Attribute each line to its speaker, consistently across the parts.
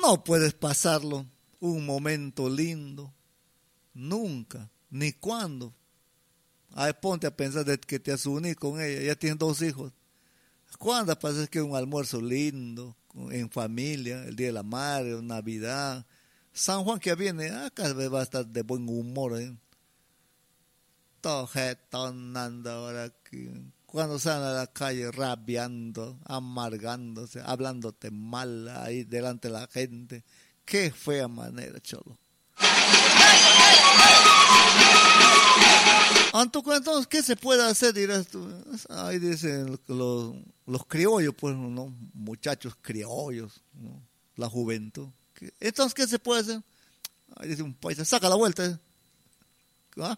Speaker 1: no puedes pasarlo un momento lindo, nunca, ni cuando. Ay, ponte a pensar de que te has unido con ella, ya tienes 2 hijos. ¿Cuándo pasa que un almuerzo lindo, en familia, el Día de la Madre, Navidad? San Juan que viene, cada vez va a estar de buen humor. Todo jetonando ahora aquí. Cuando salen a la calle rabiando, amargándose, hablándote mal ahí delante de la gente. Qué fea manera, cholo. Entonces, ¿qué se puede hacer? Dirás tú. Ahí dicen los criollos, pues, ¿no? Muchachos criollos, ¿no? La juventud. Entonces, ¿qué se puede hacer? Ahí dice un paisa, saca la vuelta. ¿Ah?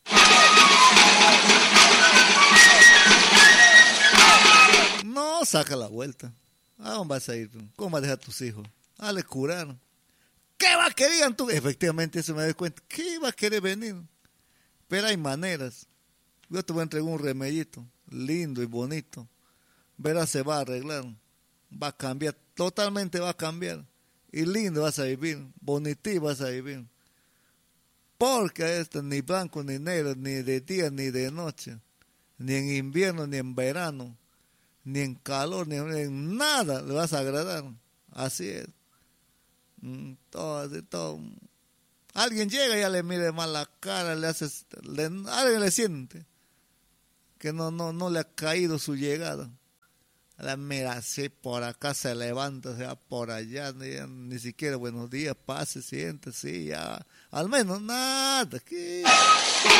Speaker 1: No, saca la vuelta. ¿A dónde vas a ir? ¿Cómo vas a dejar a tus hijos? Le curaron. ¿Qué va a querer tú? Efectivamente, eso me doy cuenta. ¿Qué va a querer venir? Pero hay maneras. Yo te voy a entregar un remedito lindo y bonito. Verás, se va a arreglar. Va a cambiar. Totalmente va a cambiar. Y lindo vas a vivir. Bonito vas a vivir. Porque ni blanco ni negro, ni de día ni de noche. Ni en invierno ni en verano. Ni en calor, ni en nada le vas a agradar. Así es. Todo. Alguien llega y ya le mire mal la cara, alguien le siente que no le ha caído su llegada. La mira así, por acá se levanta, se va por allá, ni siquiera buenos días, pase, siente, sí, ya, al menos nada. ¿Qué?